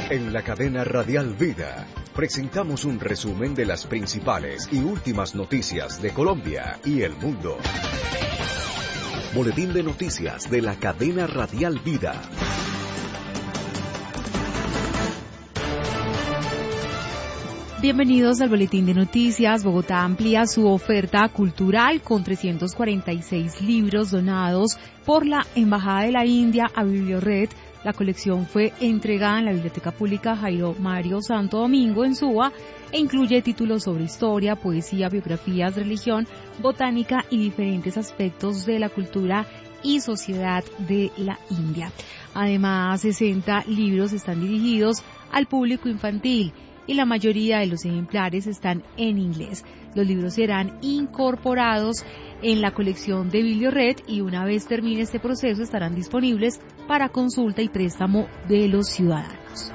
En la cadena Radial Vida presentamos un resumen de las principales y últimas noticias de Colombia y el mundo. Boletín de noticias de la cadena Radial Vida. Bienvenidos al Boletín de Noticias. Bogotá amplía su oferta cultural con 346 libros donados por la Embajada de la India a Biblioret. La colección fue entregada en la Biblioteca Pública Jairo Mario Santo Domingo en Suba e incluye títulos sobre historia, poesía, biografías, religión, botánica y diferentes aspectos de la cultura y sociedad de la India. Además, 60 libros están dirigidos al público infantil y la mayoría de los ejemplares están en inglés. Los libros serán incorporados en la colección de Biblioret y una vez termine este proceso estarán disponibles para consulta y préstamo de los ciudadanos.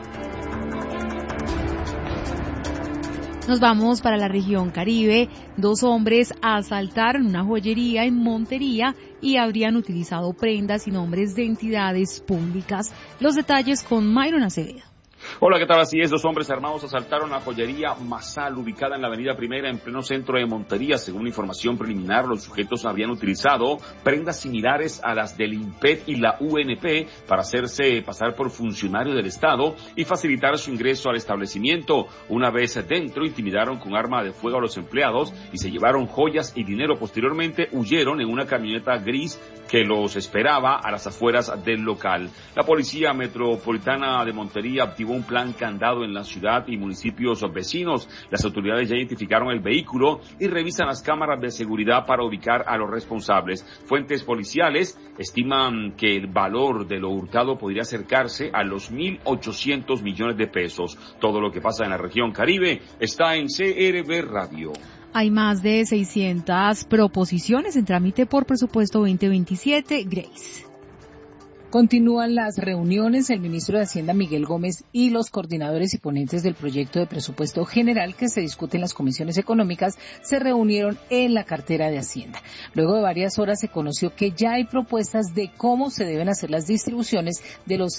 Nos vamos para la región Caribe. 2 hombres asaltaron una joyería en Montería y habrían utilizado prendas y nombres de entidades públicas. Los detalles con Myron Acevedo. Hola, ¿qué tal? Así es, 2 hombres armados asaltaron la joyería Masal, ubicada en la avenida Primera, en pleno centro de Montería. Según información preliminar, los sujetos habían utilizado prendas similares a las del INPET y la UNP para hacerse pasar por funcionario del Estado y facilitar su ingreso al establecimiento. Una vez dentro, intimidaron con arma de fuego a los empleados y se llevaron joyas y dinero. Posteriormente, huyeron en una camioneta gris que los esperaba a las afueras del local. La Policía Metropolitana de Montería activó un plan candado en la ciudad y municipios vecinos. Las autoridades ya identificaron el vehículo y revisan las cámaras de seguridad para ubicar a los responsables. Fuentes policiales estiman que el valor de lo hurtado podría acercarse a los 1.800 millones de pesos. Todo lo que pasa en la región Caribe está en CRB Radio. Hay más de 600 proposiciones en trámite por presupuesto 2027. Grace. Continúan las reuniones. El ministro de Hacienda, Miguel Gómez, y los coordinadores y ponentes del proyecto de presupuesto general que se discute en las comisiones económicas se reunieron en la cartera de Hacienda. Luego de varias horas se conoció que ya hay propuestas de cómo se deben hacer las distribuciones de los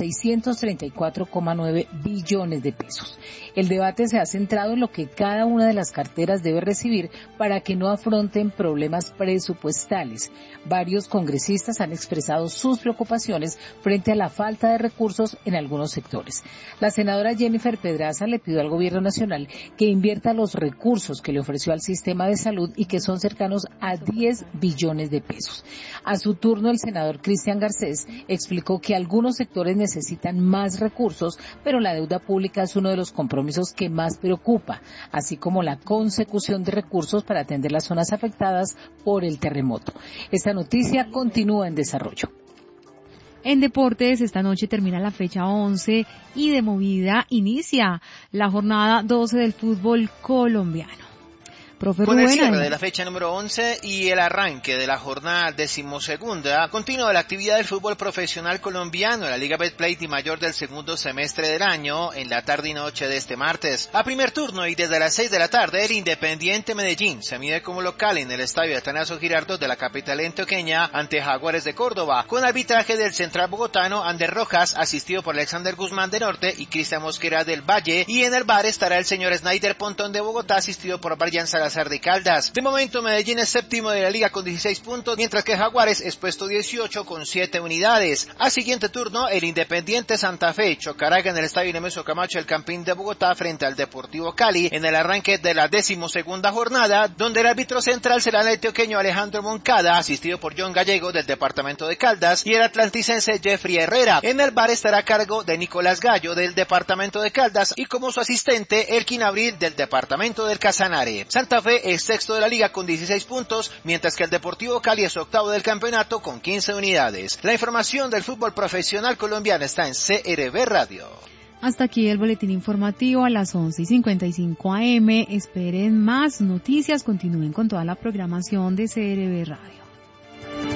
634,9 billones de pesos. El debate se ha centrado en lo que cada una de las carteras debe recibir para que no afronten problemas presupuestales. Varios congresistas han expresado sus preocupaciones frente a la falta de recursos en algunos sectores. La senadora Jennifer Pedraza le pidió al gobierno nacional que invierta los recursos que le ofreció al sistema de salud y que son cercanos a 10 billones de pesos. A su turno, el senador Cristian Garcés explicó que algunos sectores necesitan más recursos, pero la deuda pública es uno de los compromisos que más preocupa, así como la consecución de recursos para atender las zonas afectadas por el terremoto. Esta noticia continúa en desarrollo. En deportes, esta noche termina la fecha 11 y de movida inicia la jornada 12 del fútbol colombiano. Profe Con Rubén, el cierre de la fecha número 11 y el arranque de la jornada 12ª, continúa la actividad del fútbol profesional colombiano en la Liga Betplay y Mayor del segundo semestre del año, en la tarde y noche de este martes. A primer turno y desde las 6 de la tarde, el Independiente Medellín se mide como local en el estadio Atanasio Girardot de la capital antioqueña ante Jaguares de Córdoba, con arbitraje del central bogotano Ander Rojas, asistido por Alexander Guzmán de Norte y Cristian Mosquera del Valle, y en el bar estará el señor Snyder Pontón de Bogotá, asistido por Brian Salazar de Caldas. De momento, Medellín es séptimo de la liga con 16 puntos, mientras que Jaguares es puesto 18 con 7 unidades. A siguiente turno, el Independiente Santa Fe chocará en el estadio Nemesio Camacho el Campín de Bogotá frente al Deportivo Cali en el arranque de la 12ª jornada, donde el árbitro central será el antioqueño Alejandro Moncada, asistido por John Gallego del departamento de Caldas, y el atlanticense Jeffrey Herrera. En el bar estará a cargo de Nicolás Gallo del departamento de Caldas y como su asistente Elkin Abril del departamento del Casanare. Santa Fe es sexto de la liga con 16 puntos, mientras que el Deportivo Cali es octavo del campeonato con 15 unidades. La información del fútbol profesional colombiano está en CRB Radio. Hasta aquí el boletín informativo a las 11:55 AM. Esperen más noticias, continúen con toda la programación de CRB Radio.